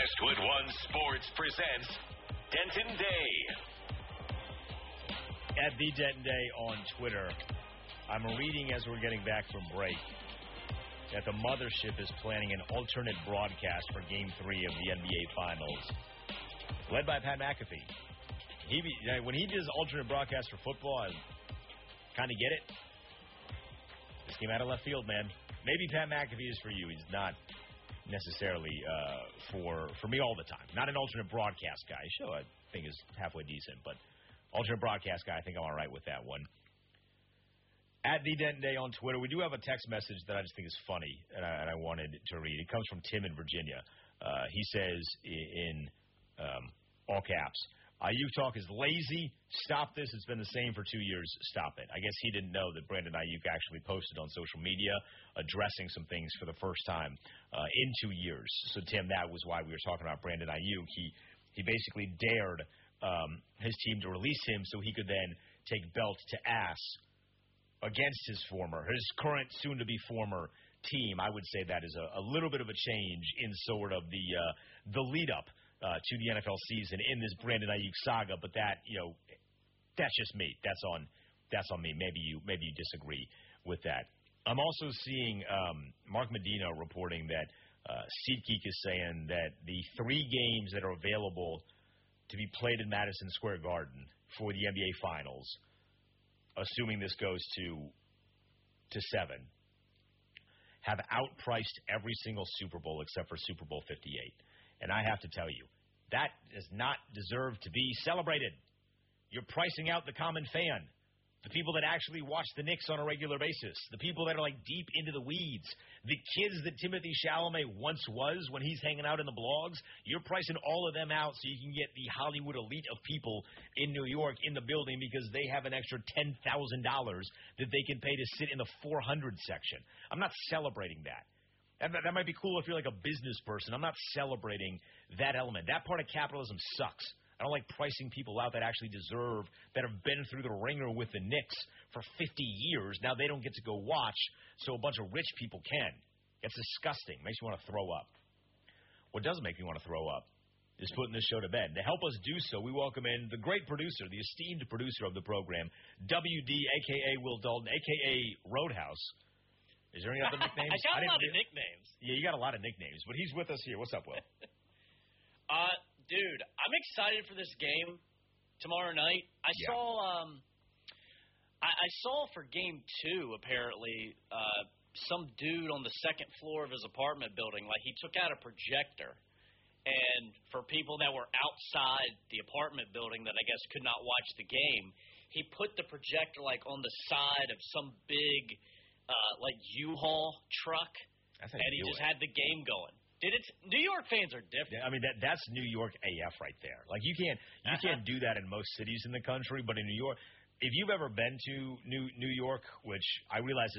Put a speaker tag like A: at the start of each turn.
A: Westwood One Sports presents Denton Day.
B: At the Denton Day on Twitter, I'm reading as we're getting back from break that the mothership is planning an alternate broadcast for Game 3 of the NBA Finals, led by Pat McAfee. When he does alternate broadcast for football, I kind of get it. This came out of left field, man. Maybe Pat McAfee is for you. He's not necessarily for me all the time. Not an alternate broadcast guy. Show I think is halfway decent, but alternate broadcast guy, I think I'm all right with that one. At the Denton Day on Twitter, we do have a text message that I just think is funny, and I wanted to read. It comes from Tim in Virginia. He says in all caps, Ayuk talk is lazy. Stop this. It's been the same for 2 years. Stop it. I guess he didn't know that Brandon Ayuk actually posted on social media addressing some things for the first time in 2 years. So, Tim, that was why we were talking about Brandon Ayuk. He basically dared his team to release him so he could then take belt to ass against his current, soon-to-be former team. I would say that is a little bit of a change in sort of the lead-up to the NFL season in this Brandon Ayuk saga, but that, that's just me. That's on me. Maybe you disagree with that. I'm also seeing Mark Medina reporting that SeatGeek is saying that the 3 games that are available to be played in Madison Square Garden for the NBA Finals, assuming this goes to 7, have outpriced every single Super Bowl except for Super Bowl 58. And I have to tell you, that does not deserve to be celebrated. You're pricing out the common fan, the people that actually watch the Knicks on a regular basis, the people that are like deep into the weeds, the kids that Timothée Chalamet once was when he's hanging out in the blogs. You're pricing all of them out so you can get the Hollywood elite of people in New York in the building because they have an extra $10,000 that they can pay to sit in the 400 section. I'm not celebrating that. That might be cool if you're like a business person. I'm not celebrating that element. That part of capitalism sucks. I don't like pricing people out that actually deserve, that have been through the ringer with the Knicks for 50 years. Now they don't get to go watch, so a bunch of rich people can. It's disgusting. Makes you want to throw up. What doesn't make me want to throw up is putting this show to bed. To help us do so, we welcome in the great producer, the esteemed producer of the program, WD, a.k.a. Will Dalton, a.k.a. Roadhouse. Is there any other nicknames?
C: I got a lot of nicknames.
B: Yeah, you got a lot of nicknames, but he's with us here. What's up, Will?
C: Dude, I'm excited for this game tomorrow night. I saw for game 2, apparently, some dude on the second floor of his apartment building, like he took out a projector. And for people that were outside the apartment building that I guess could not watch the game, he put the projector like on the side of some big like U-Haul truck, and he just had the game going. New York fans are different.
B: I mean, that's New York AF right there. Like you can't do that in most cities in the country, but in New York, if you've ever been to New York, which I realize is